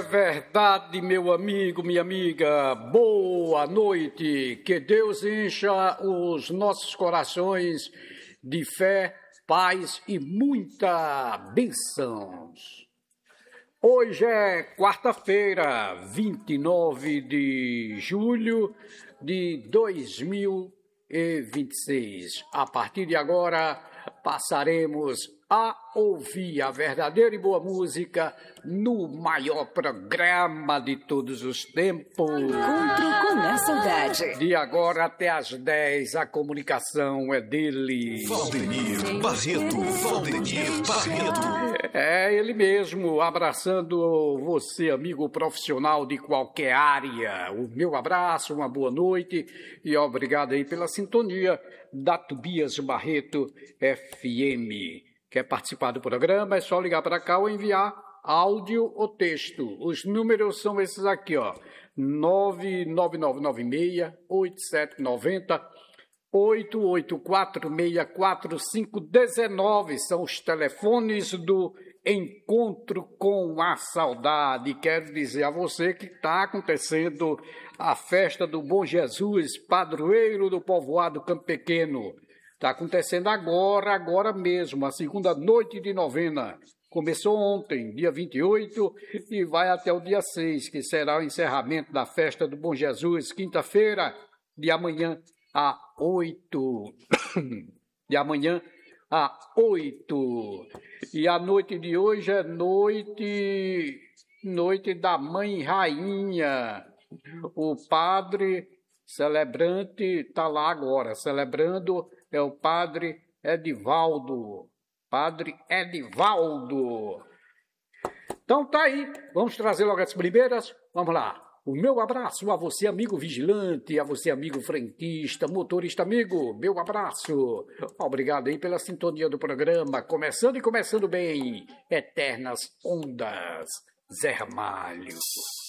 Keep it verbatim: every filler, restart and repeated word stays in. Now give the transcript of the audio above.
verdade, meu amigo, minha amiga. Boa noite. Que Deus encha os nossos corações de fé, paz e muita bênçãos. Hoje é quarta-feira, vinte e nove de julho de dois mil e vinte e seis. A partir de agora, passaremos a ouvir a verdadeira e boa música no maior programa de todos os tempos. Encontro com a saudade. De agora até às dez, a comunicação é dele. Valdemir Barreto, Valdemir Barreto. É ele mesmo, abraçando você, amigo profissional de qualquer área. O meu abraço, uma boa noite e obrigado aí pela sintonia da Tobias Barreto F M. Quer participar do programa? É só ligar para cá ou enviar áudio ou texto. Os números são esses aqui, ó. nove nove nove nove seis, oito sete nove zero, oito oito quatro seis quatro cinco um nove. São os telefones do Encontro com a Saudade. Quero dizer a você que está acontecendo a festa do Bom Jesus, padroeiro do povoado Campo Pequeno. Está acontecendo agora, agora mesmo, a segunda noite de novena. Começou ontem, dia vinte e oito, e vai até o dia seis, que será o encerramento da festa do Bom Jesus, quinta-feira, de amanhã a oito. De amanhã a oito. E a noite de hoje é noite, noite da Mãe Rainha. O padre celebrante está lá agora, celebrando. É o padre Edivaldo. Padre Edivaldo. Então tá aí. Vamos trazer logo as primeiras. Vamos lá. O meu abraço a você, amigo vigilante, a você, amigo frentista, motorista amigo. Meu abraço. Obrigado aí pela sintonia do programa. Começando e começando bem. Eternas Ondas. Zé Ramalho.